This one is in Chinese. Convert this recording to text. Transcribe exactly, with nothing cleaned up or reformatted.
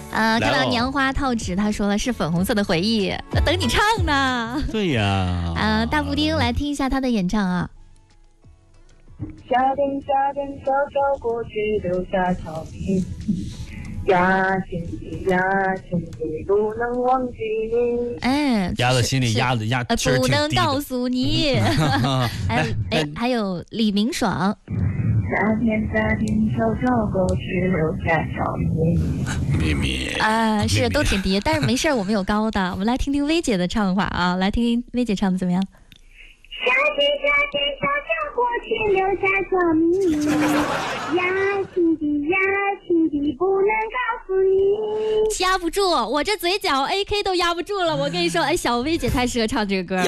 呃，看到娘花套纸，他说了是粉红色的回忆，那等你唱呢。 对呀。 啊、呃，大布丁来听一下他的演唱啊。 夏天，夏天悄悄过去，留下草坪。压心底，压心底，不能忘记你。 哎， 压在心里，压的压， 呃，不能告诉你。还有哎，还有李明爽。 夏天，夏天悄悄过去，留下草坪。 咪咪啊，是都挺低，但是没事，我们有高的。我们来听听薇姐的唱法啊，来听听薇姐唱的怎么样？ 夏天，夏天悄悄过去，留下小秘密。压心底，压心底，不能告诉你。 压不住，我这嘴角 A K 都压不住了。我跟你说，哎，小薇姐太适合唱这个歌了。